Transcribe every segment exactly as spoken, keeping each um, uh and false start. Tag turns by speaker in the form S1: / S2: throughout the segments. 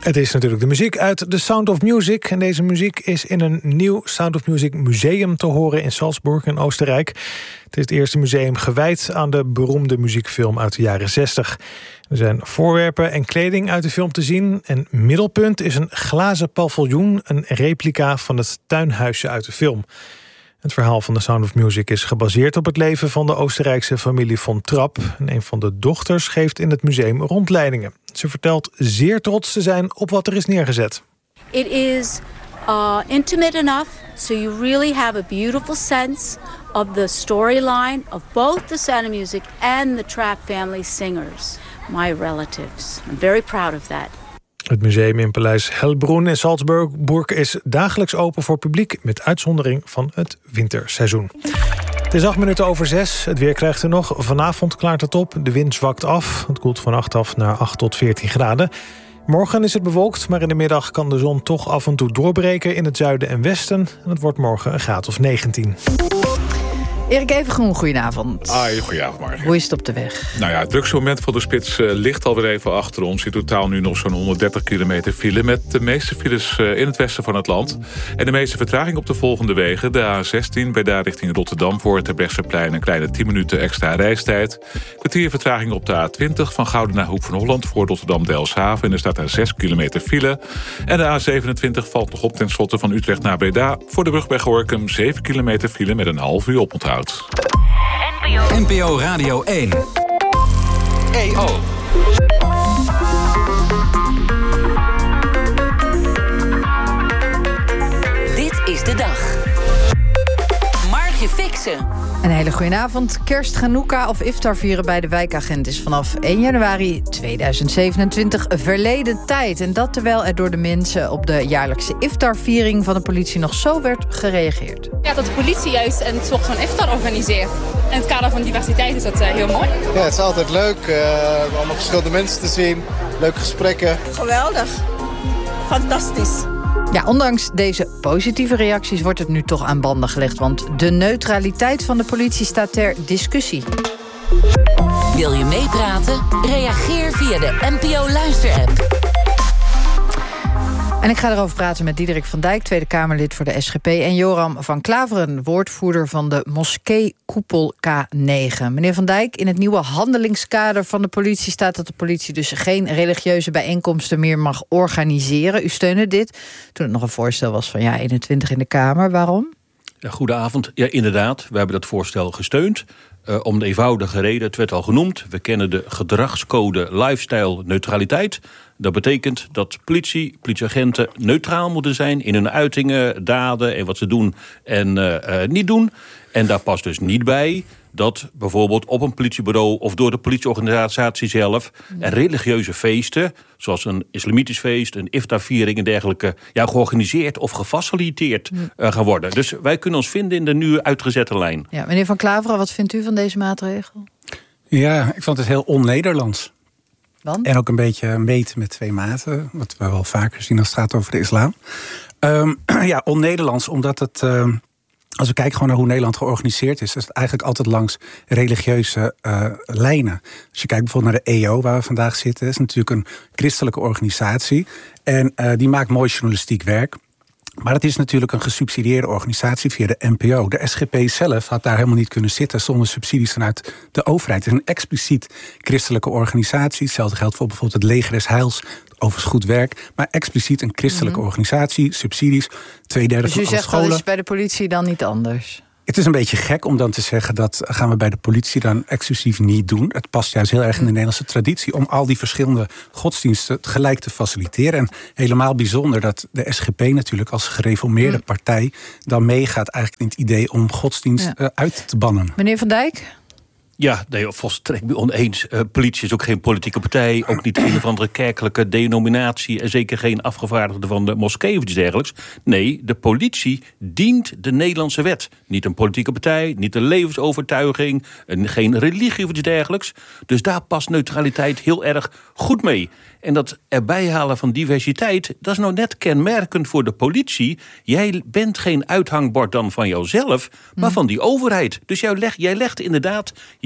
S1: Het is natuurlijk de muziek uit The Sound of Music. En deze muziek is in een nieuw Sound of Music museum te horen in Salzburg in Oostenrijk. Het is het eerste museum gewijd aan de beroemde muziekfilm uit de jaren zestig. Er zijn voorwerpen en kleding uit de film te zien. En middelpunt is een glazen paviljoen, een replica van het tuinhuisje uit de film. Het verhaal van The Sound of Music is gebaseerd op het leven van de Oostenrijkse familie von Trapp. En een van de dochters geeft in het museum rondleidingen. Ze vertelt zeer trots te zijn op wat er is neergezet.
S2: It is uh, intimate enough, so you really have a beautiful sense of the storyline of both The Sound of Music and the Trapp family singers, my relatives. I'm very proud of that.
S1: Het museum in Paleis Hellbrunn in Salzburg is dagelijks open voor publiek, met uitzondering van het winterseizoen. Het is acht minuten over zes. Het weer krijgt er nog. Vanavond klaart het op. De wind zwakt af. Het koelt van acht af naar acht tot veertien graden. Morgen is het bewolkt, maar in de middag kan de zon toch af en toe doorbreken in het zuiden en westen. En het wordt morgen een graad of negentien.
S3: Erik Evengroen, goedenavond.
S4: Ah, goedenavond, Margriet.
S3: Hoe is het op de weg?
S4: Nou ja, het drukste moment van de spits uh, ligt alweer even achter ons. In totaal nu nog zo'n honderddertig kilometer file, met de meeste files uh, in het westen van het land. En de meeste vertraging op de volgende wegen. De A zestien bij daar richting Rotterdam voor het Terbrechtseplein een kleine tien minuten extra reistijd. Kwartier vertraging op de A twintig van Gouden naar Hoek van Holland voor Rotterdam-Delfshaven. En er staat daar zes kilometer file. En de A zevenentwintig valt nog op ten slotte van Utrecht naar Breda voor de brug bij Gorinchem. zeven kilometer file met een half uur oponthoud.
S5: N P O Radio één. E O.
S6: Dit is de dag. Margje Fixen.
S3: Een hele goede avond. Kerst, Chanukka of Iftar vieren bij de wijkagent is vanaf één januari tweeduizend zevenentwintig verleden tijd. En dat terwijl er door de mensen op de jaarlijkse Iftar-viering van de politie nog zo werd gereageerd.
S7: Ja, dat de politie juist een soort van Iftar organiseert. In het kader van diversiteit is dat uh, heel mooi.
S8: Ja, het is altijd leuk. Uh, allemaal verschillende mensen te zien. Leuke gesprekken.
S9: Geweldig. Fantastisch.
S3: Ja, ondanks deze positieve reacties wordt het nu toch aan banden gelegd. Want de neutraliteit van de politie staat ter discussie.
S6: Wil je meepraten? Reageer via de N P O-luisterapp.
S3: En ik ga erover praten met Diederik van Dijk, Tweede Kamerlid voor de S G P... en Joram van Klaveren, woordvoerder van de Moskee-koepel K negen. Meneer van Dijk, in het nieuwe handelingskader van de politie staat dat de politie dus geen religieuze bijeenkomsten meer mag organiseren. U steunde dit toen het nog een voorstel was van ja, eenentwintig in de Kamer. Waarom?
S10: Ja, goedenavond. Ja, inderdaad, we hebben dat voorstel gesteund. Uh, om de eenvoudige reden, het werd al genoemd, we kennen de gedragscode lifestyle neutraliteit. Dat betekent dat politie, politieagenten neutraal moeten zijn in hun uitingen, daden en wat ze doen en uh, uh, niet doen. En daar past dus niet bij dat bijvoorbeeld op een politiebureau of door de politieorganisatie zelf er religieuze feesten, zoals een islamitisch feest, een iftarviering en dergelijke, ja, georganiseerd of gefaciliteerd uh, gaan worden. Dus wij kunnen ons vinden in de nu uitgezette lijn.
S3: Ja, meneer Van Klaveren, wat vindt u van deze maatregel?
S11: Ja, ik vond het heel on-Nederlands.
S3: Want?
S11: En ook een beetje meten met twee maten, wat we wel vaker zien als het gaat over de islam. Um, ja, on-Nederlands, omdat het, uh, als we kijken gewoon naar hoe Nederland georganiseerd is, is het eigenlijk altijd langs religieuze uh, lijnen. Als je kijkt bijvoorbeeld naar de E O, waar we vandaag zitten, is natuurlijk een christelijke organisatie. En uh, die maakt mooi journalistiek werk. Maar het is natuurlijk een gesubsidieerde organisatie via de N P O. De S G P zelf had daar helemaal niet kunnen zitten zonder subsidies vanuit de overheid. Het is een expliciet christelijke organisatie. Hetzelfde geldt voor bijvoorbeeld het Leger des Heils. Overigens goed werk, maar expliciet een christelijke mm-hmm. organisatie. Subsidies, twee derde
S3: dus
S11: van alle
S3: scholen. Dus u zegt dat is bij de politie dan niet anders?
S11: Het is een beetje gek om dan te zeggen dat gaan we bij de politie dan exclusief niet doen. Het past juist heel erg in de Nederlandse traditie om al die verschillende godsdiensten gelijk te faciliteren. En helemaal bijzonder dat de S G P natuurlijk als gereformeerde mm. partij dan meegaat eigenlijk in het idee om godsdienst ja. uh, uit te bannen.
S3: Meneer Van Dijk?
S10: Ja, nee, volstrekt mee oneens. Uh, politie is ook geen politieke partij. Ook niet een of andere kerkelijke denominatie. En zeker geen afgevaardigde van de moskee of iets dergelijks. Nee, de politie dient de Nederlandse wet. Niet een politieke partij, niet een levensovertuiging, een, geen religie of iets dergelijks. Dus daar past neutraliteit heel erg goed mee. En dat erbij halen van diversiteit, dat is nou net kenmerkend voor de politie. Jij bent geen uithangbord dan van jouzelf, maar van die overheid. Dus jij legt, jij legt inderdaad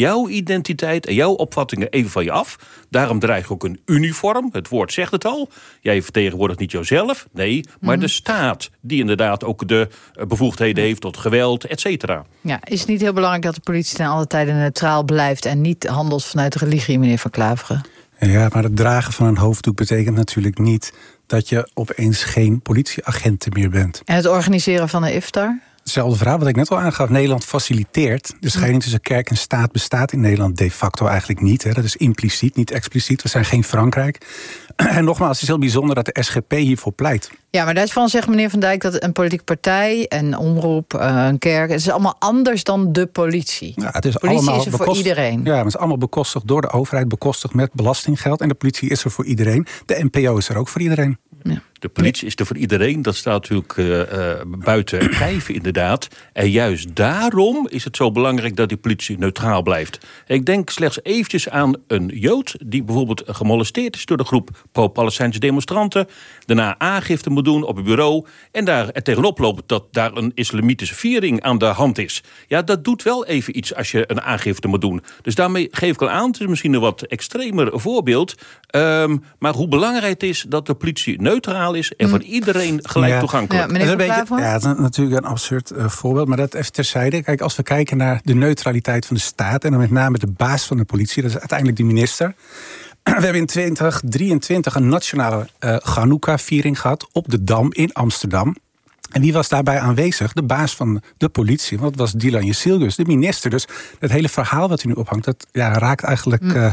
S10: jouw identiteit en jouw opvattingen even van je af. Daarom draag je ook een uniform. Het woord zegt het al. Jij vertegenwoordigt niet jezelf, nee, maar mm. de staat die inderdaad ook de bevoegdheden heeft tot geweld, et cetera.
S3: Ja, is het niet heel belangrijk dat de politie ten alle tijde neutraal blijft en niet handelt vanuit de religie, meneer Van Klaveren?
S11: Ja, maar het dragen van een hoofddoek betekent natuurlijk niet dat je opeens geen politieagenten meer bent.
S3: En het organiseren van een iftar?
S11: Hetzelfde verhaal wat ik net al aangaf. Nederland faciliteert. De scheiding tussen kerk en staat bestaat in Nederland de facto eigenlijk niet. Hè. Dat is impliciet, niet expliciet. We zijn geen Frankrijk. En nogmaals, het is heel bijzonder dat de S G P hiervoor pleit.
S3: Ja, maar daarvan zegt meneer Van Dijk dat een politieke partij, een omroep, een kerk, het is allemaal anders dan de politie.
S11: Ja, het is
S3: de politie
S11: allemaal
S3: is er voor
S11: bekost...
S3: iedereen.
S11: Ja, het is allemaal bekostigd door de overheid, bekostigd met belastinggeld. En de politie is er voor iedereen. De N P O is er ook voor iedereen.
S3: Ja.
S10: De politie is er voor iedereen. Dat staat natuurlijk uh, uh, buiten kijf inderdaad. En juist daarom is het zo belangrijk dat die politie neutraal blijft. En ik denk slechts eventjes aan een Jood die bijvoorbeeld gemolesteerd is door de groep pro-Palestijnse demonstranten. Daarna aangifte moet doen op het bureau. En daar er tegenop loopt dat daar een islamitische viering aan de hand is. Ja, dat doet wel even iets als je een aangifte moet doen. Dus daarmee geef ik al aan, het is misschien een wat extremer voorbeeld. Um, maar hoe belangrijk het is dat de politie neutraal is en voor iedereen gelijk
S11: ja.
S10: toegankelijk.
S3: Ja, meneer
S11: dat is een
S3: Van
S11: beetje, ja, het is natuurlijk een absurd uh, voorbeeld, maar dat even terzijde. Kijk, als we kijken naar de neutraliteit van de staat en dan met name de baas van de politie, dat is uiteindelijk de minister. We hebben in twintig drieëntwintig een nationale uh, Chanukka-viering gehad op de Dam in Amsterdam. En wie was daarbij aanwezig? De baas van de politie. Want dat was Dilan Yeşilgöz, de minister. Dus het hele verhaal wat u nu ophangt, dat ja, raakt eigenlijk... Uh,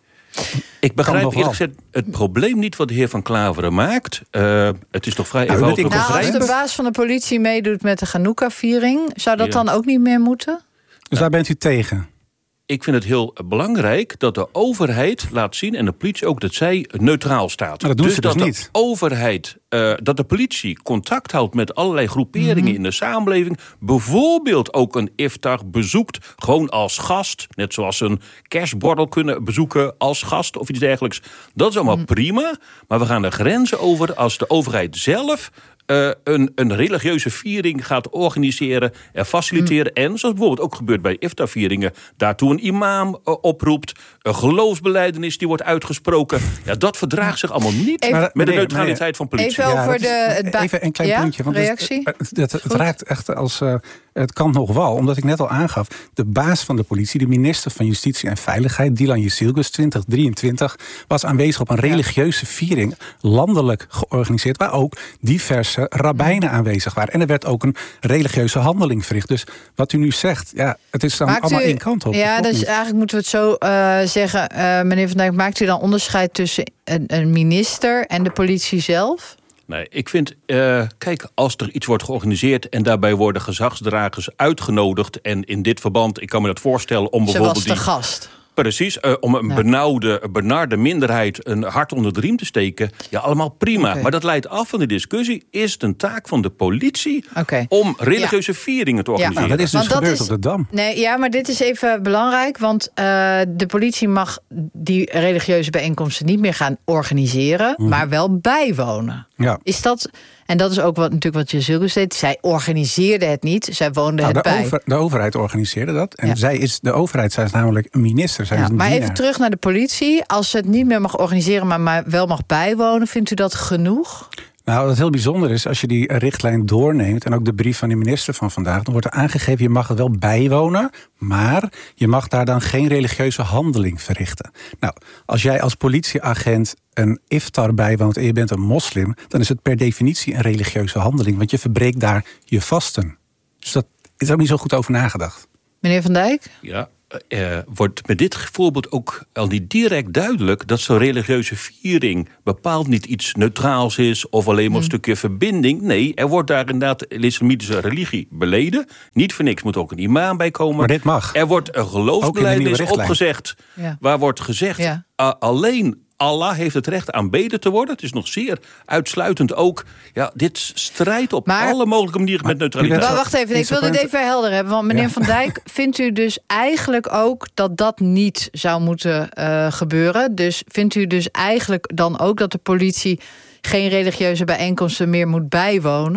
S10: Ik begrijp eerlijk gezegd het probleem niet wat de heer Van Klaveren maakt. Uh, het is toch vrij
S3: nou,
S10: eenvoudig
S3: nou, als de baas van de politie meedoet met de Chanukka-viering, zou dat ja. dan ook niet meer moeten?
S11: Dus nou, daar bent u tegen?
S10: Ik vind het heel belangrijk dat de overheid laat zien, en de politie ook, dat zij neutraal staat.
S11: Maar dat doen
S10: dus
S11: ze dus
S10: dat
S11: niet.
S10: de overheid, uh, dat de politie contact houdt met allerlei groeperingen mm-hmm. in de samenleving. Bijvoorbeeld ook een iftar bezoekt, gewoon als gast. Net zoals een kerstbordel kunnen bezoeken als gast of iets dergelijks. Dat is allemaal mm. prima, maar we gaan de grenzen over als de overheid zelf Uh, een, een religieuze viering gaat organiseren en faciliteren. Mm. En, zoals bijvoorbeeld ook gebeurt bij iftarvieringen, daartoe een imam uh, oproept, een geloofsbelijdenis die wordt uitgesproken. Ja, dat verdraagt zich allemaal niet even, met meneer, de neutraliteit meneer, van politie.
S3: Even, over de, het ba-
S11: even een klein
S3: ja?
S11: puntje. Want
S3: reactie?
S11: Het, het, het, het raakt echt als... Uh, het kan nog wel, omdat ik net al aangaf, de baas van de politie, de minister van Justitie en Veiligheid, Dilan Yeşilgöz, twintig drieëntwintig, was aanwezig op een religieuze viering, landelijk georganiseerd, waar ook diverse rabbijnen aanwezig waren. En er werd ook een religieuze handeling verricht. Dus wat u nu zegt, ja, het is dan maakt allemaal u, één kant op.
S3: Ja, dus niet. Eigenlijk moeten we het zo uh, zeggen, uh, meneer Van Dijk, maakt u dan onderscheid tussen een, een minister en de politie zelf?
S10: Nee, ik vind, uh, kijk, als er iets wordt georganiseerd en daarbij worden gezagsdragers uitgenodigd, en in dit verband, ik kan me dat voorstellen om bijvoorbeeld
S3: Ze was de die, gast.
S10: Precies, uh, om een ja. benauwde, benarde minderheid een hart onder de riem te steken. Ja, allemaal prima. Okay. Maar dat leidt af van de discussie. Is het een taak van de politie okay. om religieuze ja. vieringen te organiseren?
S11: Ja, nou, dat is dus want gebeurd is, op de Dam.
S3: Nee, ja, maar dit is even belangrijk. Want uh, de politie mag die religieuze bijeenkomsten niet meer gaan organiseren, mm. maar wel bijwonen.
S11: Ja.
S3: Is dat... En dat is ook wat, natuurlijk wat Yeşilgöz deed. Zij organiseerde het niet, zij woonde nou, het
S11: de
S3: bij.
S11: Over, de overheid organiseerde dat. En ja. zij is, de overheid, zij is namelijk een minister. Zij
S3: ja,
S11: is een
S3: maar
S11: dienaar.
S3: even terug naar de politie. Als ze het niet meer mag organiseren, maar, maar wel mag bijwonen, vindt u dat genoeg?
S11: Nou, wat heel bijzonder is, als je die richtlijn doorneemt, en ook de brief van de minister van vandaag, dan wordt er aangegeven, je mag er wel bijwonen, maar je mag daar dan geen religieuze handeling verrichten. Nou, als jij als politieagent een iftar bijwoont en je bent een moslim, dan is het per definitie een religieuze handeling, want je verbreekt daar je vasten. Dus dat is ook niet zo goed over nagedacht.
S3: Meneer Van Dijk?
S10: Ja. Uh, wordt met dit voorbeeld ook al niet direct duidelijk dat zo'n religieuze viering bepaald niet iets neutraals is of alleen maar een mm. stukje verbinding. Nee, er wordt daar inderdaad de islamitische religie beleden. Niet voor niks moet ook een imam bij komen.
S11: Maar dit mag.
S10: Er wordt een geloofsbelijdenis opgezegd, ja. waar wordt gezegd ja. uh, alleen Allah heeft het recht aanbeden te worden. Het is nog zeer uitsluitend ook. Ja, dit strijdt op maar, alle mogelijke manieren met neutraliteit.
S3: Maar wacht even, ik wil dit even helder hebben. Want meneer ja. Van Dijk, vindt u dus eigenlijk ook dat dat niet zou moeten uh, gebeuren? Dus vindt u dus eigenlijk dan ook dat de politie geen religieuze bijeenkomsten meer moet bijwonen?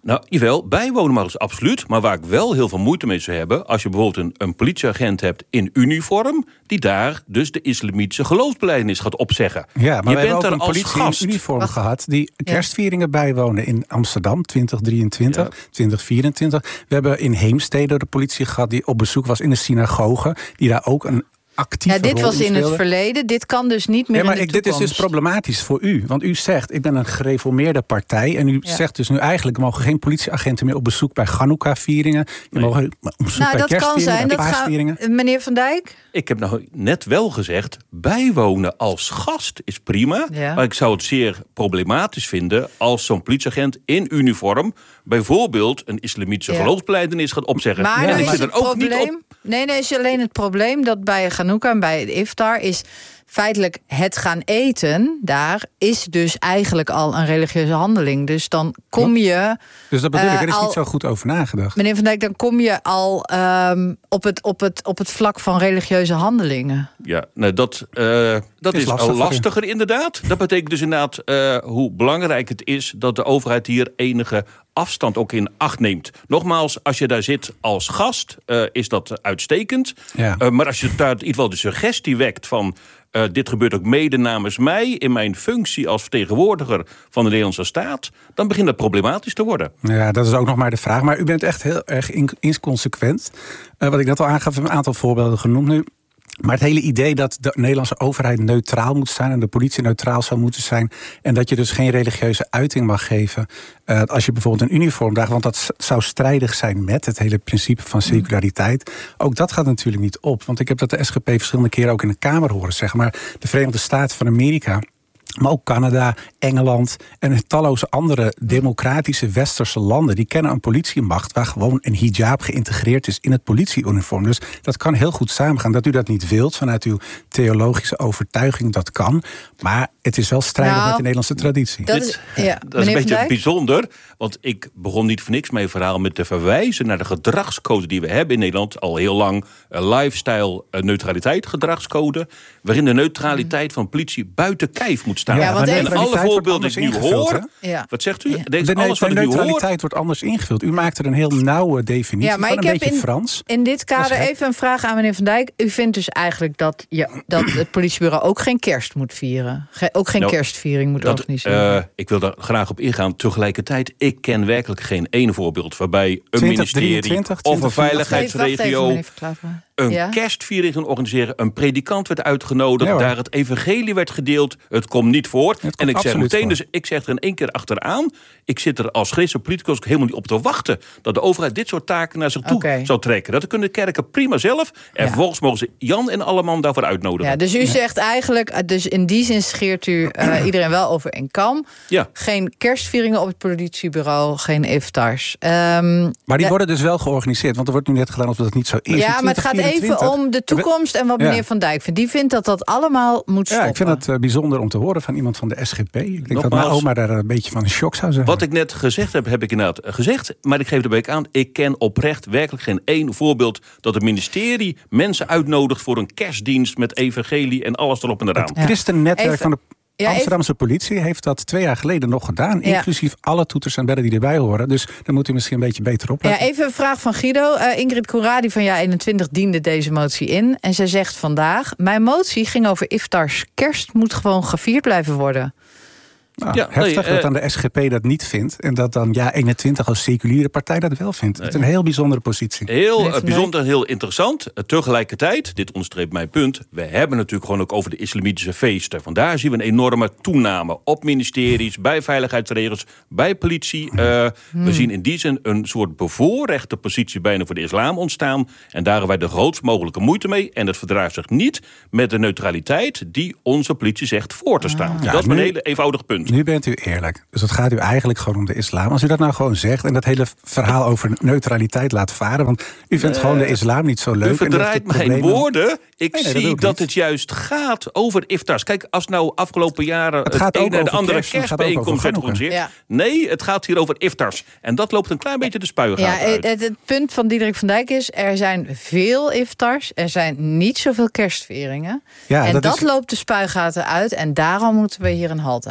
S10: Nou, jawel, bijwonen mag dus absoluut. Maar waar ik wel heel veel moeite mee zou hebben... als je bijvoorbeeld een, een politieagent hebt in uniform... die daar dus de islamitische geloofsbelijdenis gaat opzeggen.
S11: Ja, maar
S10: je
S11: we
S10: bent
S11: hebben ook
S10: er
S11: een
S10: als
S11: politie
S10: gast.
S11: in uniform Wacht. gehad... die kerstvieringen ja. bijwonen in Amsterdam, twintig drieëntwintig, ja. twintig vierentwintig. We hebben in Heemstede de politie gehad... die op bezoek was in de synagoge... die daar ook een actieve
S3: Ja, dit
S11: rol
S3: was in
S11: speelde.
S3: het verleden. Dit kan dus niet meer
S11: ja, maar
S3: in de
S11: ik, dit
S3: toekomst.
S11: is dus problematisch voor u. Want u zegt, ik ben een gereformeerde partij... en u
S3: Ja.
S11: zegt dus nu eigenlijk... er mogen geen politieagenten meer op bezoek bij Chanukka-vieringen. Je
S10: Nee.
S11: mogen op bezoek
S3: Nou,
S11: bij
S3: dat kan
S11: kerstvieringen
S3: zijn.
S11: en
S3: Dat
S11: paasvieringen.
S3: gaan, meneer Van Dijk?
S10: Ik heb nou net wel gezegd, bijwonen als gast is prima.
S3: Ja.
S10: Maar ik zou het zeer problematisch vinden... als zo'n politieagent in uniform... bijvoorbeeld een islamitische
S3: Ja.
S10: geloofsbelijdenis gaat opzeggen.
S3: Maar
S10: en
S3: dan
S10: ik
S3: is
S10: zit
S3: het
S10: er ook niet
S3: probleem...
S10: op...
S3: Nee, nee, is alleen het probleem dat bij Chanukka en bij het iftar... is feitelijk het gaan eten, daar is dus eigenlijk al een religieuze handeling. Dus dan kom je...
S11: Dus dat bedoel ik, er is
S3: uh, al,
S11: niet zo goed over nagedacht.
S3: Meneer Van Dijk, dan kom je al um, op, het, op, het, op het vlak van religieuze handelingen.
S10: Ja, nou, dat, uh, dat is, is lastig al lastiger inderdaad. Dat betekent dus inderdaad uh, hoe belangrijk het is... dat de overheid hier enige afstand ook in acht neemt. Nogmaals, als je daar zit als gast, uh, is dat uitstekend.
S11: Ja.
S10: Uh, maar als je daar in ieder geval de suggestie wekt van... Uh, dit gebeurt ook mede namens mij... in mijn functie als vertegenwoordiger van de Nederlandse staat... dan begint dat problematisch te worden.
S11: Ja, dat is ook nog maar de vraag. Maar u bent echt heel erg inconsequent. Uh, wat ik net al aangaf, een aantal voorbeelden genoemd nu. Maar het hele idee dat de Nederlandse overheid neutraal moet zijn... en de politie neutraal zou moeten zijn... en dat je dus geen religieuze uiting mag geven... Uh, als je bijvoorbeeld een uniform draagt... want dat zou strijdig zijn met het hele principe van seculariteit. Ook dat gaat natuurlijk niet op. Want ik heb dat de S G P verschillende keren ook in de Kamer horen zeggen. Maar de Verenigde Staten van Amerika... maar ook Canada, Engeland en talloze andere democratische westerse landen... die kennen een politiemacht waar gewoon een hijab geïntegreerd is in het politieuniform. Dus dat kan heel goed samengaan. Dat u dat niet wilt vanuit uw theologische overtuiging, dat kan. Maar het is wel strijdig nou, met de Nederlandse traditie.
S3: Dat is, ja.
S10: dat is een beetje bijzonder, want ik begon niet voor niks mijn verhaal... met te verwijzen naar de gedragscode die we hebben in Nederland... al heel lang, uh, lifestyle uh, neutraliteit gedragscode... waarin de neutraliteit van politie buiten kijf moet staan.
S3: Ja, want
S10: en alle voorbeelden die ik nu hoor...
S3: Ja.
S10: Wat zegt u?
S3: Ja.
S10: Deze,
S11: de
S10: alles wat
S11: de
S10: ik nu
S11: neutraliteit
S10: hoor,
S11: wordt anders ingevuld. U maakt er een heel nauwe definitie
S3: ja, maar
S11: van,
S3: ik
S11: een
S3: heb
S11: beetje
S3: in,
S11: Frans.
S3: In dit kader even een vraag aan meneer Van Dijk. U vindt dus eigenlijk dat, je, dat het politiebureau ook geen kerst moet vieren? Ge, ook geen nou, kerstviering moet dat, organiseren?
S10: Uh, ik wil daar graag op ingaan. Tegelijkertijd, ik ken werkelijk geen één voorbeeld... waarbij een
S11: twintig,
S10: ministerie
S11: drieëntwintig,
S10: of een veiligheidsregio...
S3: Even,
S10: een
S3: ja?
S10: kerstviering gaan organiseren. Een predikant werd uitgenodigd.
S11: Ja,
S10: daar het evangelie werd gedeeld. Het komt niet voor.
S11: Komt
S10: en ik zeg meteen,
S11: voor.
S10: dus ik zeg er in één keer achteraan. Ik zit er als christelijk politicus ook helemaal niet op te wachten... dat de overheid dit soort taken naar zich toe
S3: okay.
S10: zou trekken. Dat kunnen de kerken prima zelf. En ja. vervolgens mogen ze Jan en alle man daarvoor uitnodigen.
S3: Ja, dus u ja. zegt eigenlijk... dus in die zin scheert u uh, iedereen wel over één kam.
S10: Ja.
S3: Geen kerstvieringen op het politiebureau. Geen iftars. Um,
S11: maar die
S3: ja.
S11: worden dus wel georganiseerd. Want er wordt nu net gedaan of dat niet zo is.
S3: Ja, maar het gaat even om de toekomst en wat meneer ja. Van Dijk vindt. Die vindt dat dat allemaal moet stoppen.
S11: Ja, ik vind het uh, bijzonder om te horen van iemand van de S G P. Ik denk Nogmaals, dat mijn oma daar een beetje van een shock zou zijn.
S10: Wat ik net gezegd heb, heb ik inderdaad gezegd. Maar ik geef erbij aan, ik ken oprecht werkelijk geen één voorbeeld... dat het ministerie mensen uitnodigt voor een kerstdienst... met evangelie en alles erop en eraan.
S11: Het christennetwerk
S3: even.
S11: van de
S3: Ja,
S11: Amsterdamse even... politie heeft dat twee jaar geleden nog gedaan. Ja. Inclusief alle toeters en bellen die erbij horen. Dus dan moet u misschien een beetje beter opletten.
S3: Ja, even een vraag van Guido. Uh, Ingrid Kouradi van Ja eenentwintig diende deze motie in. En zij zegt vandaag... mijn motie ging over iftars. Kerst moet gewoon gevierd blijven worden.
S11: Nou, ja, heftig nee, uh, dat dan de S G P dat niet vindt... en dat dan Ja eenentwintig als seculiere partij dat wel vindt. Nee. Het is een heel bijzondere positie.
S10: Heel nee, bijzonder en heel interessant. Tegelijkertijd, dit onderstreept mijn punt... we hebben natuurlijk gewoon ook over de islamitische feesten. Vandaar zien we een enorme toename op ministeries... bij veiligheidsregels, bij politie. Uh, hmm. We zien in die zin een soort bevoorrechte positie... bijna voor de islam ontstaan. En daar hebben wij de grootst mogelijke moeite mee. En dat verdraagt zich niet met de neutraliteit... die onze politie zegt voor te staan. Ah. Ja, dat is nu... een hele eenvoudig punt.
S11: Nu bent u eerlijk. Dus het gaat u eigenlijk gewoon om de islam. Als u dat nou gewoon zegt en dat hele verhaal over neutraliteit laat varen... want u vindt uh, gewoon de islam niet zo leuk.
S10: U verdraait mijn woorden. Ik nee, nee, zie dat, dat het juist gaat over iftars. Kijk, als nou afgelopen jaren... het, het een en de andere kerstbijeenkomst werd georganiseerd... Ja. Nee, het gaat hier over iftars. En dat loopt een klein beetje de spuigaten
S3: ja,
S10: uit.
S3: Het, het punt van Diederik van Dijk is... er zijn veel iftars, er zijn niet zoveel kerstvieringen. Ja, en dat, dat is... loopt de spuigaten uit... en daarom moeten we hier een halt aan.
S11: Ja,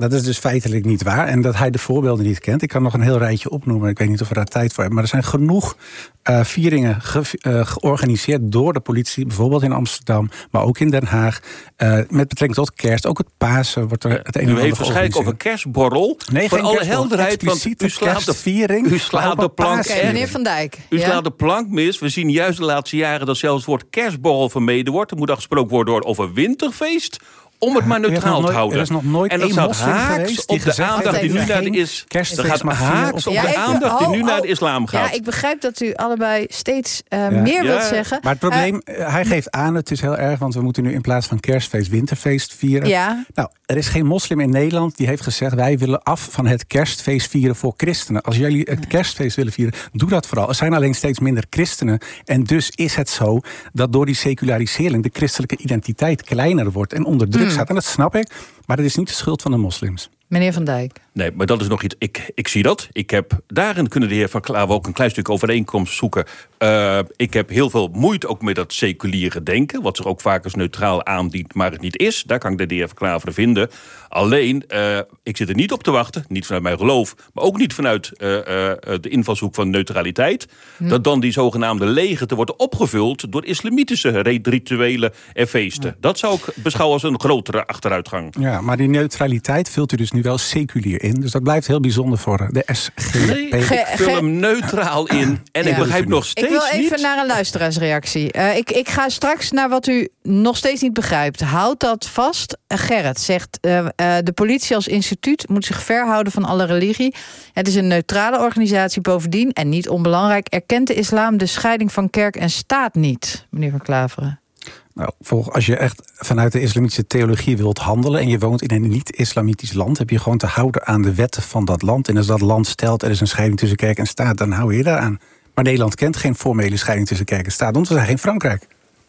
S11: dat is dus feitelijk niet waar. En dat hij de voorbeelden niet kent. Ik kan nog een heel rijtje opnoemen. Ik weet niet of we daar tijd voor hebben. Maar er zijn genoeg uh, vieringen ge, uh, georganiseerd door de politie. Bijvoorbeeld in Amsterdam, maar ook in Den Haag. Uh, met betrekking tot kerst. Ook het Pasen wordt er het een en ander
S10: U heeft waarschijnlijk over kerstborrel.
S11: Nee,
S10: voor
S11: geen
S10: alle
S11: kerstborrel.
S10: helderheid. Want u slaat de, u slaat de plank.
S3: Okay, meneer Van Dijk.
S10: U
S3: ja?
S10: slaat de plank mis. We zien juist de laatste jaren dat zelfs het woord kerstborrel vermeden wordt. Er moet dan gesproken worden over winterfeest. Om het maar neutraal
S11: nooit,
S10: te houden.
S11: Er is nog nooit
S10: en dat staat haaks op de aandacht die nu naar de is. Dat gaat haaks op
S3: ja,
S10: de
S3: even,
S10: aandacht die
S3: oh,
S10: nu
S3: oh,
S10: naar de islam gaat.
S3: Ja, ik begrijp dat u allebei steeds uh,
S11: ja.
S3: meer
S10: ja.
S3: wilt zeggen.
S11: Maar het probleem, uh, hij geeft aan, het is heel erg, want we moeten nu in plaats van kerstfeest winterfeest vieren.
S3: Ja.
S11: Nou, er is geen moslim in Nederland die heeft gezegd, wij willen af van het kerstfeest vieren voor christenen. Als jullie het kerstfeest willen vieren, doe dat vooral. Er zijn alleen steeds minder christenen. En dus is het zo dat door die secularisering de christelijke identiteit kleiner wordt en onder druk
S3: mm.
S11: staat. En dat snap ik. Maar dat is niet de schuld van de moslims.
S3: Meneer Van Dijk.
S10: Nee, maar dat is nog iets. Ik, ik zie dat. Ik heb daarin kunnen de heer Van Klaver ook een klein stuk overeenkomst zoeken. Uh, ik heb heel veel moeite ook met dat seculiere denken. Wat zich ook vaak als neutraal aandient, maar het niet is. Daar kan ik de heer Van Klaver vinden. Alleen, uh, ik zit er niet op te wachten. Niet vanuit mijn geloof. Maar ook niet vanuit uh, uh, de invalshoek van neutraliteit. Hm. Dat dan die zogenaamde leegte wordt opgevuld door islamitische rituelen en feesten. Hm. Dat zou ik beschouwen als een grotere achteruitgang.
S11: Ja, maar die neutraliteit vult u dus nu wel seculier in. Dus dat blijft heel bijzonder voor de S G P.
S10: Nee, ik vul hem neutraal in. En ja. ik begrijp nog steeds niet...
S3: Ik wil even
S10: niet.
S3: naar een luisteraarsreactie. Uh, ik, ik ga straks naar wat u nog steeds niet begrijpt. Houd dat vast. Uh, Gerrit zegt, uh, uh, de politie als instituut moet zich verhouden van alle religie. Het is een neutrale organisatie bovendien. En niet onbelangrijk, erkent de islam de scheiding van kerk en staat niet. Meneer Van Klaveren.
S11: Nou, als je echt vanuit de islamitische theologie wilt handelen en je woont in een niet-islamitisch land, heb je gewoon te houden aan de wetten van dat land. En als dat land stelt er is een scheiding tussen kerk en staat, dan hou je daaraan. Maar Nederland kent geen formele scheiding tussen kerk en staat, want we zijn geen Frankrijk.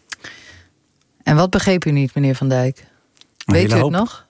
S3: En wat begreep u niet, meneer Van Dijk? Weet u het nog?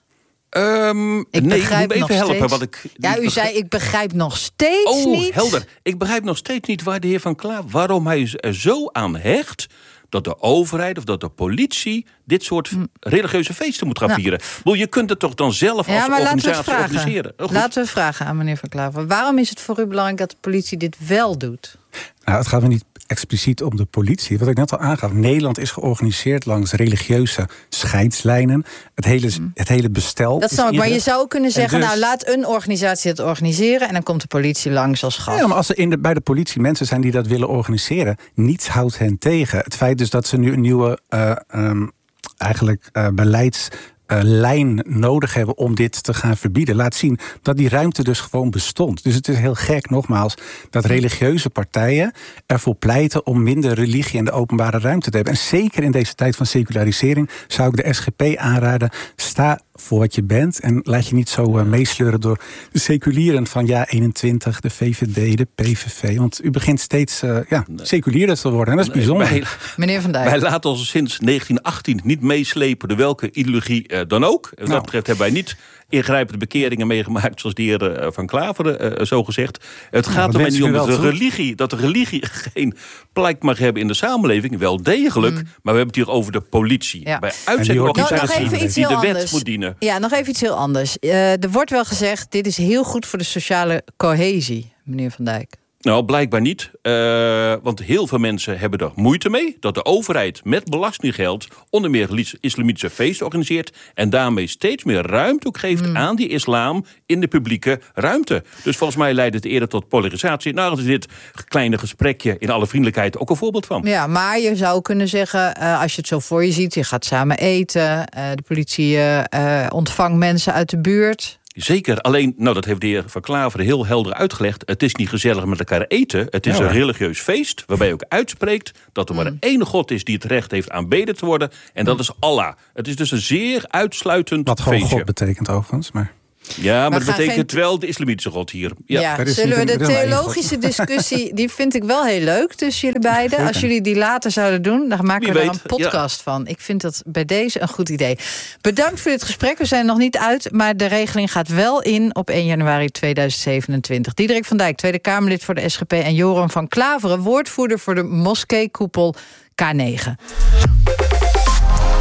S10: Um,
S3: ik
S10: nee,
S3: begrijp
S10: ik moet me even helpen. Wat ik
S3: ja, u zei, ik begrijp nog steeds
S10: oh,
S3: niet.
S10: Oh, helder. Ik begrijp nog steeds niet waar de heer Van Klaver, waarom hij er zo aan hecht dat de overheid of dat de politie dit soort religieuze feesten moet gaan
S3: nou.
S10: vieren. Well, je kunt het toch dan zelf
S3: ja,
S10: als
S3: maar
S10: organisatie
S3: laten we
S10: organiseren?
S3: Oh, laten we vragen aan meneer Van Klaver. Waarom is het voor u belangrijk dat de politie dit wel doet?
S11: Nou, het gaat me niet expliciet om de politie. Wat ik net al aangaf, Nederland is georganiseerd langs religieuze scheidslijnen. Het hele, het hele bestel.
S3: Dat snap ik, maar je zou kunnen zeggen,
S11: dus,
S3: nou laat een organisatie het organiseren en dan komt de politie langs als gast.
S11: Ja, maar als er in de, bij de politie mensen zijn die dat willen organiseren, niets houdt hen tegen. Het feit dus dat ze nu een nieuwe uh, um, eigenlijk uh, beleids Uh, lijn nodig hebben om dit te gaan verbieden. Laat zien dat die ruimte dus gewoon bestond. Dus het is heel gek, nogmaals, dat religieuze partijen ervoor pleiten om minder religie in de openbare ruimte te hebben. En zeker in deze tijd van secularisering zou ik de S G P aanraden, sta voor wat je bent en laat je niet zo uh, meesleuren door de seculieren van Ja eenentwintig, de V V D, de P V V. Want u begint steeds uh, ja, seculierder te worden en dat is bijzonder.
S10: Wij,
S3: Meneer Van Dijk.
S10: Wij laten ons sinds negentien achttien niet meeslepen door welke ideologie uh, dan ook. Wat nou. dat betreft hebben wij niet ingrijpende bekeringen meegemaakt, zoals de heer uh, Van Klaveren uh, zo gezegd. Het gaat nou, er mij niet om dat de religie, dat de religie geen plek mag hebben in de samenleving. Wel degelijk, mm. maar we hebben het hier over de politie. Ja. Bij uitzendorganisaties die, die de wet anders. moet dienen.
S3: Ja, nog even iets heel anders. Uh, er wordt wel gezegd, dit is heel goed voor de sociale cohesie, meneer Van Dijk.
S10: Nou, blijkbaar niet. Uh, want heel veel mensen hebben er moeite mee dat de overheid met belastinggeld onder meer islamitische feesten organiseert en daarmee steeds meer ruimte ook geeft mm. aan die islam in de publieke ruimte. Dus volgens mij leidt het eerder tot polarisatie. Nou, is dit kleine gesprekje in alle vriendelijkheid ook een voorbeeld van.
S3: Ja, maar je zou kunnen zeggen, uh, als je het zo voor je ziet, je gaat samen eten, uh, de politie uh, uh, ontvangt mensen uit de buurt.
S10: Zeker, alleen, nou dat heeft de heer Van Klaveren heel helder uitgelegd. Het is niet gezellig met elkaar eten. Het is ja, een religieus feest waarbij je ook uitspreekt dat er maar mm. één God is die het recht heeft aanbeden te worden. En dat mm. is Allah. Het is dus een zeer uitsluitend
S11: Wat gewoon
S10: feestje.
S11: God betekent overigens, maar...
S10: Ja, maar, maar dat betekent
S3: geen...
S10: wel de islamitische God hier.
S3: Ja, ja zullen we de theologische discussie, die vind ik wel heel leuk tussen jullie beiden. Als jullie die later zouden doen, dan maken we er een podcast ja. van. Ik vind dat bij deze een goed idee. Bedankt voor dit gesprek. We zijn nog niet uit, maar de regeling gaat wel in op één januari tweeduizend zevenentwintig. Diederik van Dijk, Tweede Kamerlid voor de S G P... en Joram van Klaveren, woordvoerder voor de moskeekoepel K negen.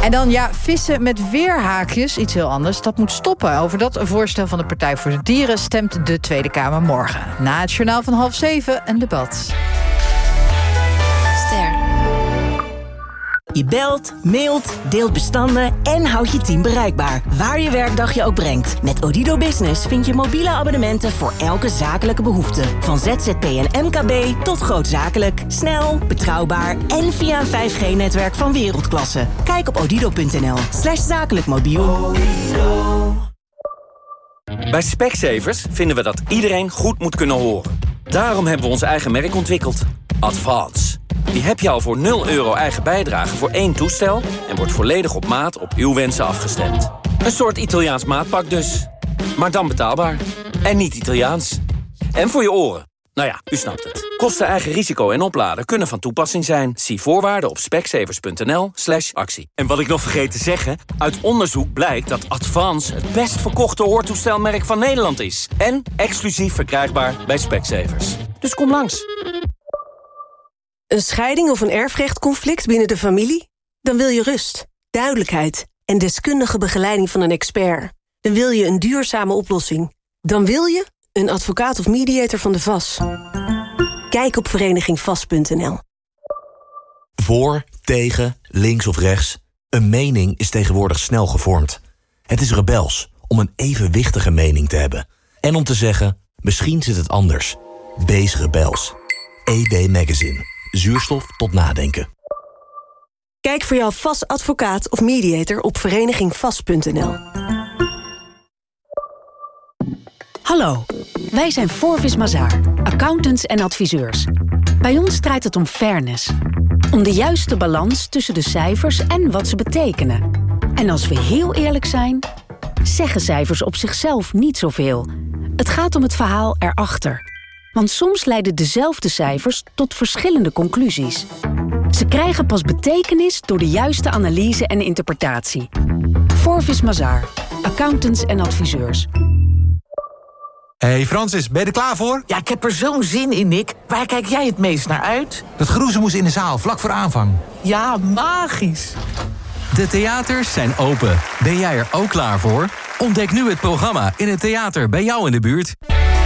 S3: En dan ja, vissen met weerhaakjes, iets heel anders. Dat moet stoppen. Over dat voorstel van de Partij voor de Dieren stemt de Tweede Kamer morgen. Na het journaal van half zeven een debat.
S12: Ster. Je belt, mailt, deelt bestanden en houdt je team bereikbaar. Waar je werkdag je ook brengt. Met Odido Business vind je mobiele abonnementen voor elke zakelijke behoefte. Van Z Z P en M K B tot grootzakelijk. Snel, betrouwbaar en via een vijf G-netwerk van wereldklasse. Kijk op odido.nl slash zakelijk mobiel.
S13: Bij Specsavers vinden we dat iedereen goed moet kunnen horen. Daarom hebben we ons eigen merk ontwikkeld. Advance. Die heb je al voor nul euro eigen bijdrage voor één toestel en wordt volledig op maat op uw wensen afgestemd. Een soort Italiaans maatpak dus. Maar dan betaalbaar. En niet Italiaans. En voor je oren. Nou ja, u snapt het. Kosten, eigen risico en opladen kunnen van toepassing zijn. Zie voorwaarden op specsavers.nl slash actie. En wat ik nog vergeet te zeggen, uit onderzoek blijkt dat Advance het best verkochte hoortoestelmerk van Nederland is. En exclusief verkrijgbaar bij Specsavers. Dus kom langs.
S14: Een scheiding of een erfrechtconflict binnen de familie? Dan wil je rust, duidelijkheid en deskundige begeleiding van een expert. Dan wil je een duurzame oplossing. Dan wil je een advocaat of mediator van de V A S. Kijk op vereniging vast punt n l.
S15: Voor, tegen, links of rechts. Een mening is tegenwoordig snel gevormd. Het is rebels om een evenwichtige mening te hebben. En om te zeggen, misschien zit het anders. Wees rebels. E W Magazine. Zuurstof tot nadenken.
S14: Kijk voor jouw V A S-advocaat of mediator op vereniging vast punt n l.
S16: Hallo, wij zijn Forvis Mazars, accountants en adviseurs. Bij ons draait het om fairness. Om de juiste balans tussen de cijfers en wat ze betekenen. En als we heel eerlijk zijn, zeggen cijfers op zichzelf niet zoveel. Het gaat om het verhaal erachter. Want soms leiden dezelfde cijfers tot verschillende conclusies. Ze krijgen pas betekenis door de juiste analyse en interpretatie. Forvis Mazars, accountants en adviseurs.
S17: Hey Francis, ben je er klaar voor?
S18: Ja, ik heb er zo'n zin in, Nick. Waar kijk jij het meest naar uit?
S17: Dat geroezemoes in de zaal, vlak voor aanvang.
S18: Ja, magisch.
S5: De theaters zijn open. Ben jij er ook klaar voor? Ontdek nu het programma in het theater bij jou in de buurt.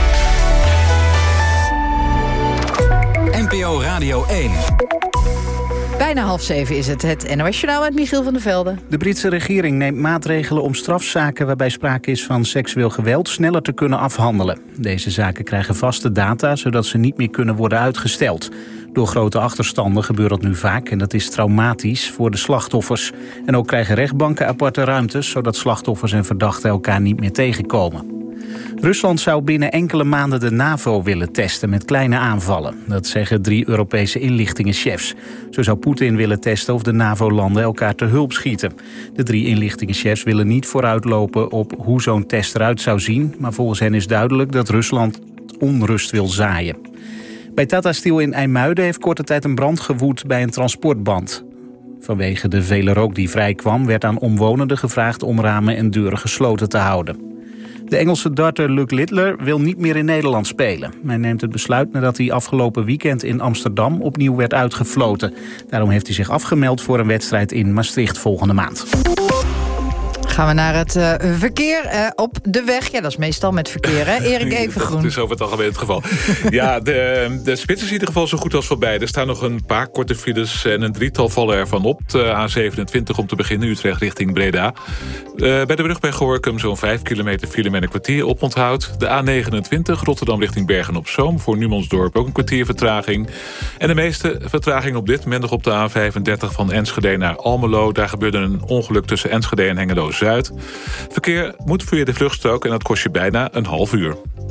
S5: N P O Radio één.
S3: Bijna half zeven is het, het N O S-journaal met Michiel van der Velde.
S19: De Britse regering neemt maatregelen om strafzaken waarbij sprake is van seksueel geweld sneller te kunnen afhandelen. Deze zaken krijgen vaste data, zodat ze niet meer kunnen worden uitgesteld. Door grote achterstanden gebeurt dat nu vaak en dat is traumatisch voor de slachtoffers. En ook krijgen rechtbanken aparte ruimtes, zodat slachtoffers en verdachten elkaar niet meer tegenkomen. Rusland zou binnen enkele maanden de NAVO willen testen met kleine aanvallen. Dat zeggen drie Europese inlichtingenchefs. Zo zou Poetin willen testen of de NAVO-landen elkaar te hulp schieten. De drie inlichtingenchefs willen niet vooruitlopen op hoe zo'n test eruit zou zien, maar volgens hen is duidelijk dat Rusland onrust wil zaaien. Bij Tata Steel in IJmuiden heeft korte tijd een brand gewoed bij een transportband. Vanwege de vele rook die vrijkwam werd aan omwonenden gevraagd om ramen en deuren gesloten te houden. De Engelse darter Luke Littler wil niet meer in Nederland spelen. Hij neemt het besluit nadat hij afgelopen weekend in Amsterdam opnieuw werd uitgefloten. Daarom heeft hij zich afgemeld voor een wedstrijd in Maastricht volgende maand.
S3: Gaan we naar het uh, verkeer uh, op de weg. Ja, dat is meestal met verkeer, hè? Erik Evengroen.
S4: Dat is over het algemeen het geval. Ja, de, de spits is in ieder geval zo goed als voorbij. Er staan nog een paar korte files en een drietal vallen ervan op. De A zevenentwintig om te beginnen, Utrecht richting Breda. Uh, bij de brug bij Gorinchem zo'n vijf kilometer file met een kwartier oponthoud. De A negenentwintig, Rotterdam richting Bergen-op-Zoom. Voor Numansdorp ook een kwartier vertraging. En de meeste vertraging op dit moment nog op de A vijfendertig van Enschede naar Almelo. Daar gebeurde een ongeluk tussen Enschede en Hengelo-Zuid. Verkeer moet via de vluchtstrook en dat kost je bijna een half uur.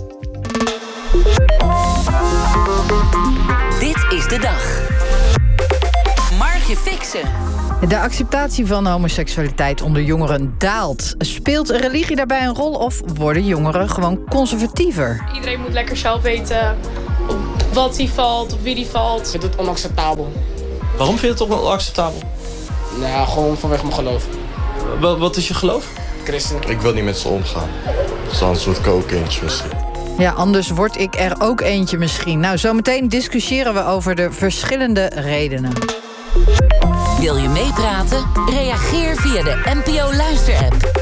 S6: Dit is de dag. Margje Fixen.
S3: De acceptatie van homoseksualiteit onder jongeren daalt. Speelt religie daarbij een rol of worden jongeren gewoon conservatiever?
S7: Iedereen moet lekker zelf weten op wat hij valt, op wie die valt.
S20: Ik vind het onacceptabel.
S21: Waarom vind je het onacceptabel?
S20: Nou ja, gewoon vanwege mijn geloof.
S21: Wat, wat is je geloof?
S20: Christen.
S22: Ik wil niet met ze omgaan. Dus anders word ik ook eentje misschien.
S3: Ja, anders word ik er ook eentje misschien. Nou, zometeen discussiëren we over de verschillende redenen.
S6: Wil je meepraten? Reageer via de N P O Luister-app.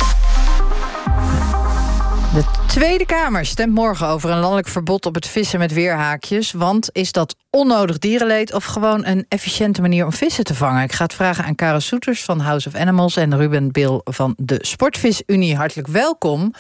S3: De Tweede Kamer stemt morgen over een landelijk verbod op het vissen met weerhaakjes. Want is dat onnodig dierenleed of gewoon een efficiënte manier om vissen te vangen? Ik ga het vragen aan Kara Soeters van House of Animals en Ruben Bil van de Sportvis-Unie. Hartelijk welkom.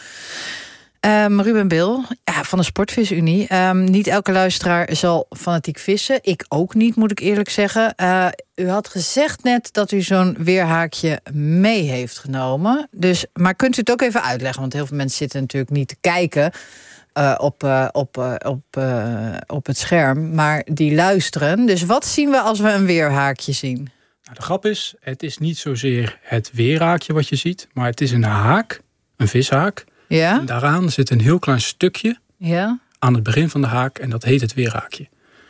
S3: Um, Ruben Bil, ja, van de Sportvis-Unie. Um, niet elke luisteraar zal fanatiek vissen. Ik ook niet, moet ik eerlijk zeggen. Uh, u had gezegd net dat u zo'n weerhaakje mee heeft genomen. Dus, maar kunt u het ook even uitleggen? Want heel veel mensen zitten natuurlijk niet te kijken uh, op, uh, op, uh, op, uh, op het scherm, maar die luisteren. Dus wat zien we als we een weerhaakje zien?
S1: Nou, de grap is, het is niet zozeer het weerhaakje wat je ziet, maar het is een haak, een vishaak.
S3: Ja?
S1: En daaraan zit een heel klein stukje
S3: ja?
S1: aan het begin van de haak en dat heet het weerhaakje.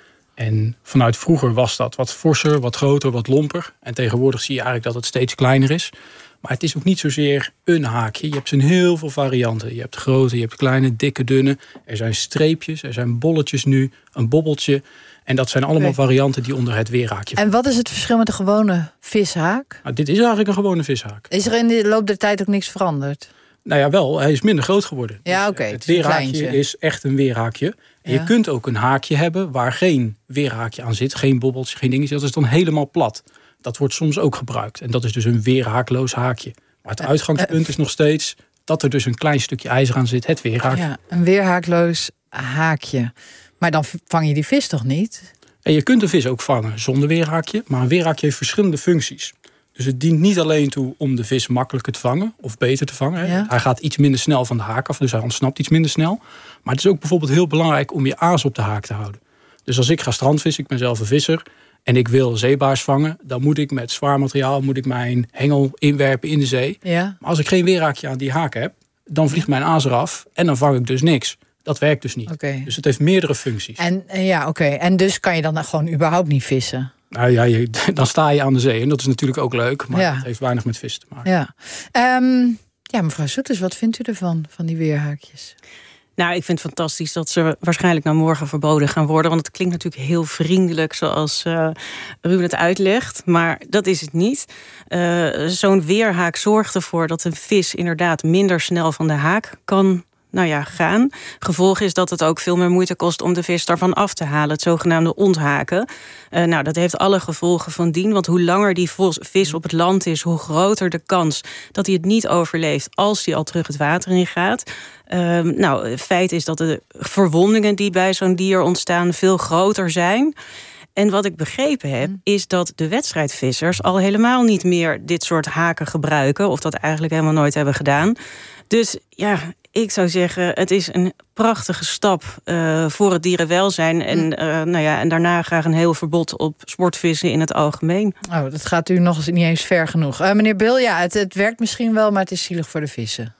S1: En vanuit vroeger was dat wat forser, wat groter, wat lomper. En tegenwoordig zie je eigenlijk dat het steeds kleiner is. Maar het is ook niet zozeer een haakje. Je hebt zo'n heel veel varianten. Je hebt de grote, je hebt de kleine, dikke, dunne. Er zijn streepjes, er zijn bolletjes nu, een bobbeltje. En dat zijn allemaal okay. varianten die onder het weerhaakje vallen.
S3: En wat is het verschil met de gewone vishaak?
S1: Nou, dit is eigenlijk een gewone vishaak.
S3: Is er in de loop der tijd ook niks veranderd?
S1: Nou ja, wel. Hij is minder groot geworden.
S3: Ja, oké.
S1: Okay, het weerhaakje is echt een weerhaakje. En ja. Je kunt ook een haakje hebben waar geen weerhaakje aan zit. Geen bobbeltje, geen dingetje. Dat is dan helemaal plat. Dat wordt soms ook gebruikt. En dat is dus een weerhaakloos haakje. Maar het uitgangspunt is nog steeds dat er dus een klein stukje ijzer aan zit. Het weerhaakje.
S3: Ja, een weerhaakloos haakje. Maar dan vang je die vis toch niet?
S1: En je kunt een vis ook vangen zonder weerhaakje. Maar een weerhaakje heeft verschillende functies. Dus het dient niet alleen toe om de vis makkelijker te vangen of beter te vangen. Ja. Hij gaat iets minder snel van de haak af, dus hij ontsnapt iets minder snel. Maar het is ook bijvoorbeeld heel belangrijk om je aas op de haak te houden. Dus als ik ga strandvissen, ik ben zelf een visser, en ik wil zeebaars vangen, dan moet ik met zwaar materiaal moet ik mijn hengel inwerpen in de zee.
S3: Ja.
S1: Maar als ik geen weerhaakje aan die haak heb, dan vliegt mijn aas eraf en dan vang ik dus niks. Dat werkt dus niet.
S3: Okay.
S1: Dus het heeft meerdere functies.
S3: En, ja, oké. Okay. En dus kan je dan gewoon überhaupt niet vissen?
S1: Nou ja, je, dan sta je aan de zee. En dat is natuurlijk ook leuk. Maar
S3: ja.
S1: het heeft weinig met vissen te maken.
S3: Ja, um, ja mevrouw Soeters, wat vindt u ervan, van die weerhaakjes?
S2: Nou, ik vind het fantastisch dat ze waarschijnlijk naar morgen verboden gaan worden. Want het klinkt natuurlijk heel vriendelijk zoals uh, Ruben het uitlegt. Maar dat is het niet. Uh, zo'n weerhaak zorgt ervoor dat een vis inderdaad minder snel van de haak kan nou ja, gaan. Gevolg is dat het ook veel meer moeite kost om de vis daarvan af te halen. Het zogenaamde onthaken. Uh, nou, dat heeft alle gevolgen van dien. Want hoe langer die vis op het land is, hoe groter de kans dat hij het niet overleeft als hij al terug het water in gaat. Uh, nou, het feit is dat de verwondingen die bij zo'n dier ontstaan veel groter zijn. En wat ik begrepen heb, is dat de wedstrijdvissers al helemaal niet meer dit soort haken gebruiken. Of dat eigenlijk helemaal nooit hebben gedaan. Dus ja, ik zou zeggen, het is een prachtige stap uh, voor het dierenwelzijn. En, uh, nou ja, en daarna graag een heel verbod op sportvissen in het algemeen.
S3: Oh, dat gaat u nog eens niet eens ver genoeg. Uh, meneer Bil, ja, het, het werkt misschien wel, maar het is zielig voor de vissen.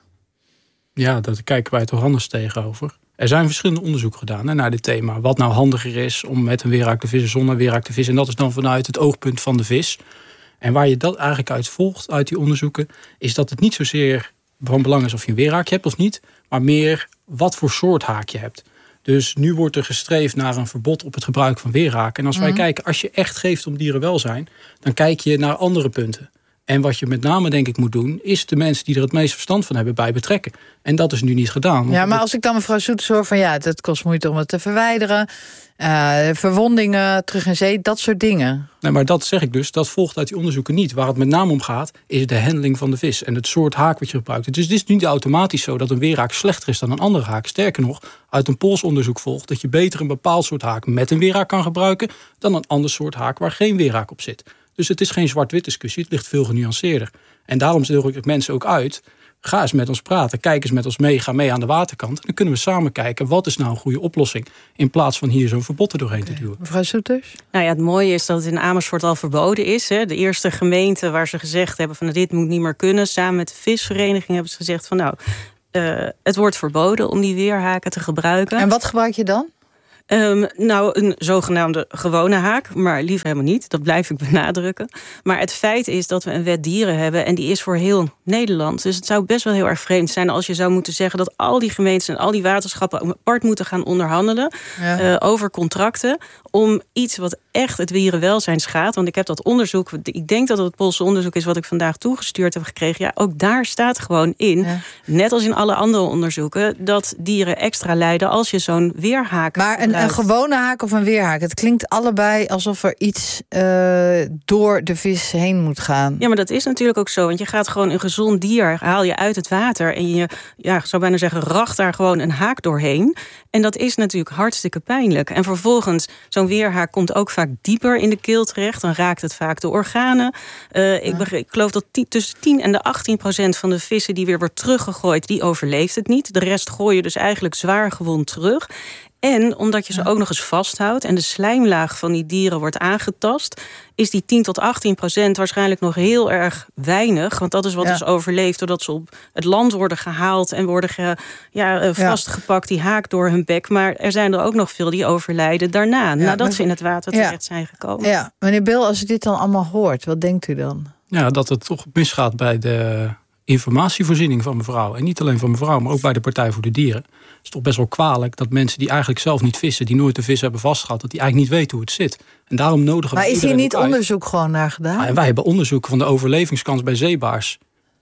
S1: Ja, daar kijken wij toch anders tegenover. Er zijn verschillende onderzoeken gedaan hè, naar dit thema. Wat nou handiger is om met een weerhaak te vissen, zonder weerhaak te vissen. En dat is dan vanuit het oogpunt van de vis. En waar je dat eigenlijk uit volgt, uit die onderzoeken, is dat het niet zozeer van belang is of je een weerhaakje hebt of niet, maar meer wat voor soort haak je hebt. Dus nu wordt er gestreefd naar een verbod op het gebruik van weerhaken. En als wij mm. kijken, als je echt geeft om dierenwelzijn, dan kijk je naar andere punten. En wat je met name denk ik moet doen, is de mensen die er het meest verstand van hebben bij betrekken. En dat is nu niet gedaan.
S3: Ja, maar als ik dan mevrouw Soeters hoor van ja, het kost moeite om het te verwijderen. Uh, verwondingen, terug in zee, dat soort dingen.
S1: Nee, maar dat zeg ik dus, dat volgt uit die onderzoeken niet. Waar het met name om gaat, is de handling van de vis. En het soort haak wat je gebruikt. Dus het is niet automatisch zo dat een weerhaak slechter is dan een andere haak. Sterker nog, uit een polsonderzoek volgt dat je beter een bepaald soort haak met een weerhaak kan gebruiken dan een ander soort haak waar geen weerhaak op zit. Dus het is geen zwart-wit discussie, het ligt veel genuanceerder. En daarom nodig ik mensen ook uit, ga eens met ons praten, kijk eens met ons mee, ga mee aan de waterkant. En dan kunnen we samen kijken, wat is nou een goede oplossing, in plaats van hier zo'n verbod er doorheen okay. te duwen.
S3: Mevrouw Soeters?
S2: Nou ja, het mooie is dat het in Amersfoort al verboden is. Hè. De eerste gemeente waar ze gezegd hebben van dit moet niet meer kunnen, samen met de visvereniging hebben ze gezegd van nou, uh, het wordt verboden om die weerhaken te gebruiken.
S3: En wat gebruik je dan?
S2: Um, nou, een zogenaamde gewone haak, maar liever helemaal niet. Dat blijf ik benadrukken. Maar het feit is dat we een wet dieren hebben en die is voor heel Nederland. Dus het zou best wel heel erg vreemd zijn als je zou moeten zeggen dat al die gemeentes en al die waterschappen apart moeten gaan onderhandelen ja. uh, over contracten om iets wat echt het dierenwelzijn schaadt. Want ik heb dat onderzoek, ik denk dat het het Poolse onderzoek is wat ik vandaag toegestuurd heb gekregen. Ja, ook daar staat gewoon in, ja. net als in alle andere onderzoeken, dat dieren extra lijden als je zo'n weerhaak.
S3: Maar een, een gewone haak of een weerhaak, het klinkt allebei alsof er iets uh, door de vis heen moet gaan.
S2: Ja, maar dat is natuurlijk ook zo. Want je gaat gewoon een gezond dier, haal je uit het water en je, ja, ik zou bijna zeggen, racht daar gewoon een haak doorheen. En dat is natuurlijk hartstikke pijnlijk. En vervolgens, zo'n weerhaak komt ook vaak dieper in de keel terecht. Dan raakt het vaak de organen. Uh, ja. ik, begreep, ik geloof dat tien, tussen tien en de achttien procent van de vissen die weer wordt teruggegooid, die overleeft het niet. De rest gooi je dus eigenlijk zwaar gewond terug. En omdat je ze ook nog eens vasthoudt en de slijmlaag van die dieren wordt aangetast, is die tien tot achttien procent waarschijnlijk nog heel erg weinig. Want dat is wat ja. is overleefd doordat ze op het land worden gehaald en worden ge, ja, vastgepakt, die haak door hun bek. Maar er zijn er ook nog veel die overlijden daarna, ja, nadat ze in het water terecht ja. zijn gekomen.
S3: Ja, meneer Bill, als u dit dan allemaal hoort, wat denkt u dan?
S1: Ja, dat het toch misgaat bij de informatievoorziening van mevrouw. En niet alleen van mevrouw, maar ook bij de Partij voor de Dieren. Het is toch best wel kwalijk dat mensen die eigenlijk zelf niet vissen, die nooit de vis hebben vastgehad, dat die eigenlijk niet weten hoe het zit. En daarom nodigen we.
S3: Maar is hier niet onderzoek gewoon naar gedaan?
S1: Ja, en wij hebben onderzoek van de overlevingskans bij zeebaars.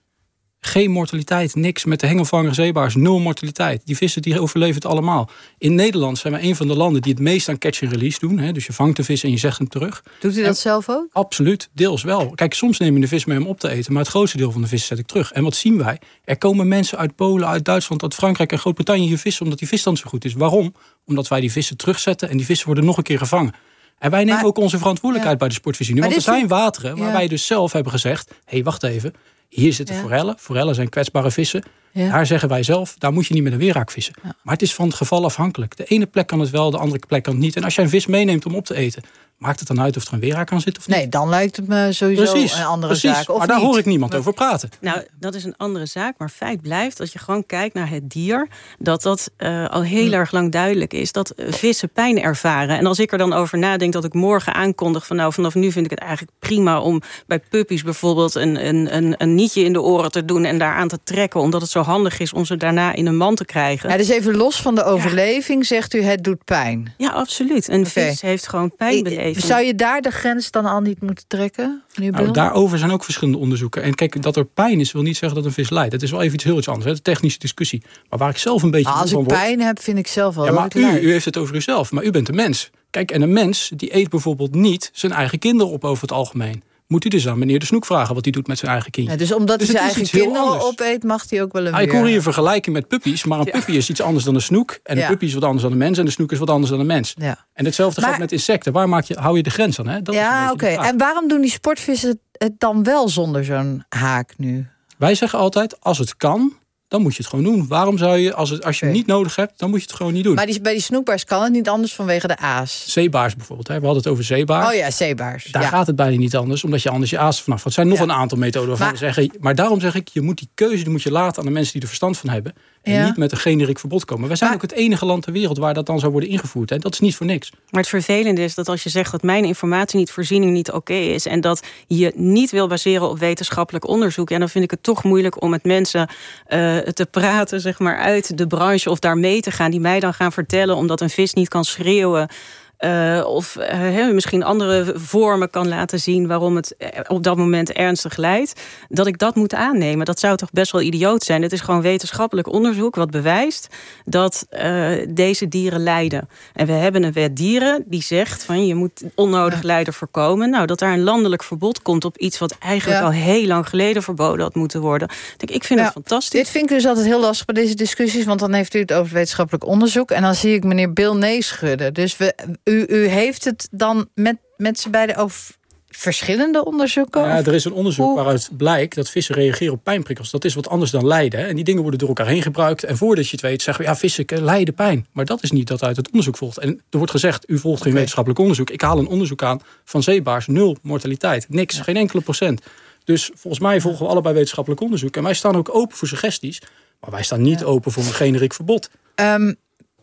S1: Geen mortaliteit, niks. Met de hengelvanger zeebaars, nul mortaliteit. Die vissen die overleven het allemaal. In Nederland zijn we een van de landen die het meest aan catch and release doen. Hè? Dus je vangt de vis en je zegt hem terug.
S3: Doet u dat en, zelf ook?
S1: Absoluut, deels wel. Kijk, soms neem je de vis mee om op te eten, maar het grootste deel van de vis zet ik terug. En wat zien wij? Er komen mensen uit Polen, uit Duitsland, uit Frankrijk en Groot-Brittannië hier vissen omdat die visstand zo goed is. Waarom? Omdat wij die vissen terugzetten en die vissen worden nog een keer gevangen. En wij nemen maar, ook onze verantwoordelijkheid ja. bij de sportvisie nu. Want er zijn wateren waar ja. wij dus zelf hebben gezegd, hé, hey, wacht even. Hier zitten ja. forellen. Forellen zijn kwetsbare vissen. Ja. Daar zeggen wij zelf, daar moet je niet met een weerhaak vissen. Ja. Maar het is van het geval afhankelijk. De ene plek kan het wel, de andere plek kan het niet. En als je een vis meeneemt om op te eten, maakt het dan uit of er een weerhaak aan zit of niet?
S3: Nee, dan lijkt het me sowieso precies, een andere
S1: precies.
S3: zaak. Of
S1: maar daar
S3: niet.
S1: hoor ik niemand over praten.
S2: Nou, dat is een andere zaak. Maar feit blijft dat je gewoon kijkt naar het dier. Dat dat uh, al heel hm. erg lang duidelijk is. Dat vissen pijn ervaren. En als ik er dan over nadenk dat ik morgen aankondig van nou, vanaf nu vind ik het eigenlijk prima om bij puppies bijvoorbeeld een, een, een, een nietje in de oren te doen en daaraan te trekken. Omdat het zo handig is om ze daarna in een mand te krijgen.
S3: Ja, dus even los van de overleving ja. zegt u het doet pijn.
S2: Ja, absoluut. Een okay. vis heeft gewoon pijnbeleving.
S3: Zou je daar de grens dan al niet moeten trekken?
S1: Nou, daarover zijn ook verschillende onderzoeken. En kijk, dat er pijn is, wil niet zeggen dat een vis lijdt. Het is wel even iets heel iets anders. Hè? De technische discussie. Maar waar ik zelf een beetje
S3: nou, als
S1: van
S3: ik
S1: word,
S3: pijn heb, vind ik zelf wel.
S1: Ja, maar u, u heeft het over uzelf. Maar u bent een mens. Kijk, en een mens die eet bijvoorbeeld niet zijn eigen kinderen op over het algemeen. Moet u dus aan meneer De Snoek vragen wat hij doet met zijn eigen kindje.
S3: Ja, dus omdat dus hij zijn eigen kinderen opeet, mag hij ook wel een
S1: ah, Ik hoor hier een vergelijking met puppies. Maar een ja. puppy is iets anders dan een snoek. En een ja. puppy is wat anders dan een mens. En de snoek is wat anders dan een mens. Ja. En hetzelfde maar, gaat met insecten. Waar maak je, hou je de grens aan? Hè? Dat
S3: ja, oké. Okay. En waarom doen die sportvissen het dan wel zonder zo'n haak nu?
S1: Wij zeggen altijd, als het kan, dan moet je het gewoon doen. Waarom zou je, als, het, als je okay. het niet nodig hebt, dan moet je het gewoon niet doen.
S3: Maar die, bij die snoekbaars kan het niet anders vanwege de aas.
S1: Zeebaars bijvoorbeeld. Hè. We hadden het over zeebaars.
S3: Oh ja, zeebaars.
S1: Daar
S3: ja.
S1: gaat het bijna niet anders, omdat je anders je aas vanaf. Het zijn nog ja. een aantal methoden waarvan
S3: maar,
S1: we zeggen. Maar daarom zeg ik, je moet die keuze die moet je laten aan de mensen die er verstand van hebben. En ja. niet met een generiek verbod komen. Wij zijn maar, ook het enige land ter wereld waar dat dan zou worden ingevoerd. En dat is niet voor niks.
S2: Maar het vervelende is dat als je zegt dat mijn informatie niet, voorziening niet oké okay is. En dat je niet wil baseren op wetenschappelijk onderzoek. Ja, dan vind ik het toch moeilijk om met mensen uh, te praten, zeg maar, uit de branche of daar mee te gaan. Die mij dan gaan vertellen omdat een vis niet kan schreeuwen. Uh, of uh, misschien andere vormen kan laten zien waarom het op dat moment ernstig lijdt. Dat ik dat moet aannemen, dat zou toch best wel idioot zijn. Het is gewoon wetenschappelijk onderzoek wat bewijst dat uh, deze dieren lijden. En we hebben een wet dieren die zegt van je moet onnodig ja. lijden voorkomen. Nou, dat daar een landelijk verbod komt op iets wat eigenlijk ja. al heel lang geleden verboden had moeten worden. Ik, denk, ik vind ja. het fantastisch.
S3: Dit vind ik dus altijd heel lastig bij deze discussies, want dan heeft u het over wetenschappelijk onderzoek en dan zie ik meneer Bill nee schudden. Dus we U, u heeft het dan met, met z'n beiden over verschillende onderzoeken?
S1: Ja, er is een onderzoek Hoe? waaruit blijkt dat vissen reageren op pijnprikkels. Dat is wat anders dan lijden. Hè? En die dingen worden door elkaar heen gebruikt. En voordat je het weet zeggen we, ja, vissen lijden pijn. Maar dat is niet dat uit het onderzoek volgt. En er wordt gezegd, u volgt geen okay. wetenschappelijk onderzoek. Ik haal een onderzoek aan van zeebaars, nul mortaliteit. Niks, ja. geen enkele procent. Dus volgens mij volgen we allebei wetenschappelijk onderzoek. En wij staan ook open voor suggesties. Maar wij staan niet ja. open voor een generiek verbod.
S3: Um,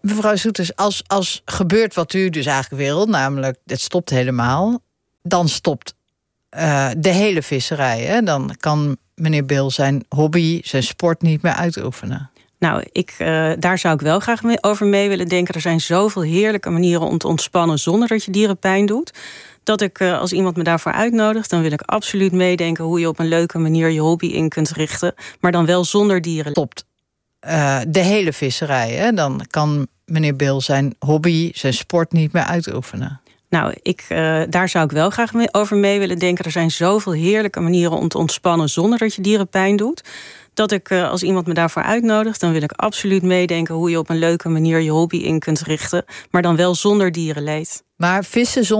S3: Mevrouw Soeters, als, als gebeurt wat u dus eigenlijk wil, namelijk het stopt helemaal, dan stopt uh, de hele visserij. Hè? Dan kan meneer Bil zijn hobby, zijn sport niet meer uitoefenen.
S2: Nou, ik, uh, daar zou ik wel graag mee, over mee willen denken. Er zijn zoveel heerlijke manieren om te ontspannen zonder dat je dieren pijn doet. Dat ik, uh, als iemand me daarvoor uitnodigt, dan wil ik absoluut meedenken hoe je op een leuke manier je hobby in kunt richten. Maar dan wel zonder dieren.
S3: Stopt uh, de hele visserij. Hè? Dan kan meneer Bil zijn hobby, zijn sport niet meer uitoefenen.
S2: Nou, ik, uh, daar zou ik wel graag mee, over mee willen denken. Er zijn zoveel heerlijke manieren om te ontspannen zonder dat je dieren pijn doet. Dat ik, uh, als iemand me daarvoor uitnodigt, dan wil ik absoluut meedenken hoe je op een leuke manier je hobby in kunt richten. Maar dan wel zonder dierenleed.
S3: Maar vissen zonder